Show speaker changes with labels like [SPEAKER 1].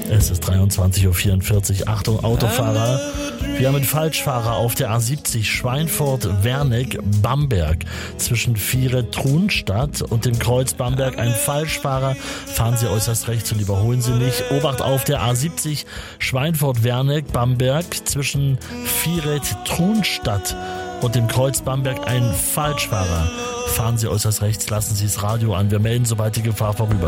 [SPEAKER 1] Es ist 23.44 Uhr. Achtung, Autofahrer. Wir haben einen Falschfahrer auf der A70 Schweinfurt-Wernig-Bamberg. Zwischen Viere-Trunstadt und dem Kreuz Bamberg ein Falschfahrer. Fahren Sie äußerst rechts und überholen Sie nicht. Obacht auf der A70 Schweinfurt-Wernig-Bamberg. Zwischen Viere-Trunstadt und dem Kreuz Bamberg ein Falschfahrer. Fahren Sie äußerst rechts, lassen Sie das Radio an. Wir melden, sobald die Gefahr vorüber ist.